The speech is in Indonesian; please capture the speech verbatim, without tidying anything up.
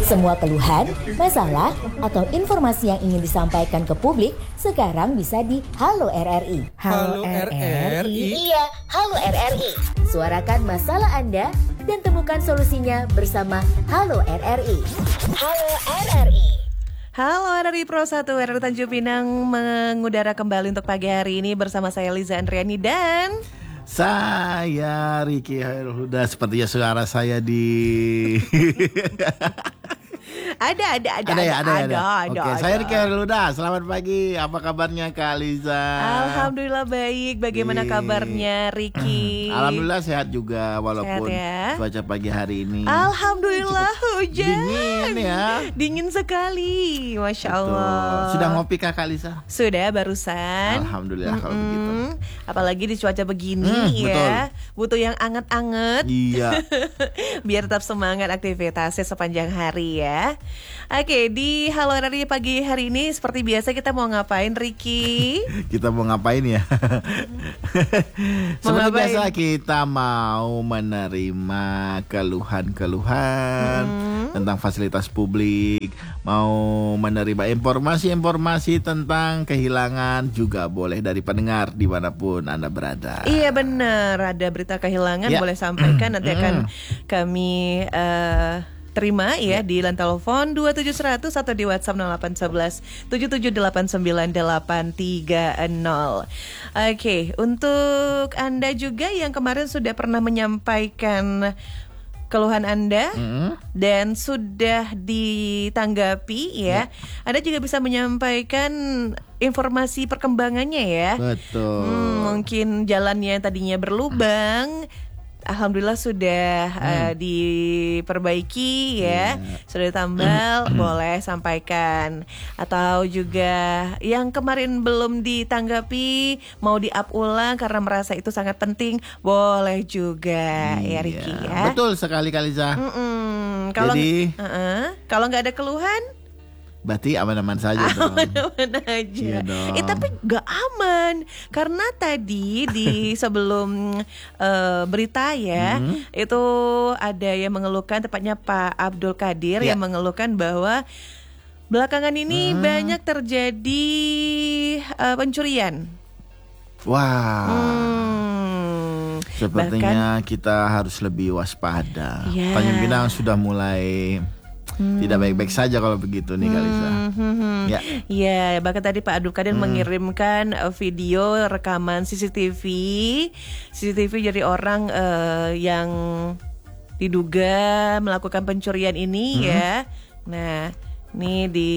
Semua keluhan, masalah, atau informasi yang ingin disampaikan ke publik sekarang bisa di Halo R R I. Halo R R I? Iya, Halo R R I. Suarakan masalah Anda dan temukan solusinya bersama Halo R R I. Halo R R I. Halo R R I Pro satu, R R I Tanjung Pinang mengudara kembali untuk pagi hari ini bersama saya Liza Andriani dan saya Ricky Hairul-Huda. Sepertinya suara saya di Ada, ada, ada, ada ya, ada, ada, ada. ada, Oke, ada. saya Ricky Hairul-Huda. Selamat pagi. Apa kabarnya Kak Liza? Alhamdulillah baik. Bagaimana Di... kabarnya Ricky? Alhamdulillah sehat juga walaupun sehat ya? Cuaca pagi hari ini Alhamdulillah hujan. Dingin ya. Dingin sekali. Masya Allah. Betul. Sudah ngopi Kak Lisa? Sudah barusan. Alhamdulillah Mm-mm. kalau begitu. Apalagi di cuaca begini Hmm, ya. Butuh yang anget-anget. Iya. Biar tetap semangat aktivitasnya sepanjang hari ya. Oke, di Halo R R I pagi hari ini seperti biasa kita mau ngapain, Ricky? Kita mau ngapain ya? Mau Seperti ngapain? biasa kita mau menerima keluhan-keluhan Hmm. tentang fasilitas publik, mau menerima informasi-informasi tentang kehilangan juga boleh dari pendengar dimanapun Anda berada. Iya benar, ada berita kehilangan Ya. boleh sampaikan nanti akan Mm. kami eh, terima ya, di line telepon dua tujuh seratus atau di WhatsApp nol delapan satu satu tujuh tujuh delapan sembilan delapan tiga nol. Oke, untuk Anda juga yang kemarin sudah pernah menyampaikan keluhan Anda Mm. dan sudah ditanggapi ya, Anda juga bisa menyampaikan informasi perkembangannya ya. Betul. Hmm, mungkin jalannya tadinya berlubang, alhamdulillah sudah eh, diperbaiki ya, sudah ditambal, boleh sampaikan. Atau juga yang kemarin belum ditanggapi, mau di-up ulang karena merasa itu sangat penting, boleh juga ya Ricky ya. Betul sekali Kak Liza. Mm-mm. Kalau Jadi- uh-uh. kalau nggak ada keluhan, Berarti aman-aman saja dong. aman-aman aja. Iya dong. Eh tapi gak aman karena tadi di sebelum eh, berita ya, Hmm. itu ada yang mengeluhkan, tepatnya Pak Abdul Qadir Ya. yang mengeluhkan bahwa belakangan ini Hmm. banyak terjadi eh, pencurian. Wah. Hmm. Sepertinya kita harus lebih waspada. Ya. Tanjung Pinang sudah mulai tidak baik-baik saja kalau begitu nih Kak Liza. Hmm. Ya. Ya, bahkan tadi Pak Abdul Qadir mengirimkan uh, video rekaman C C T V, C C T V jadi orang uh, yang diduga melakukan pencurian ini ya. Nah, ini di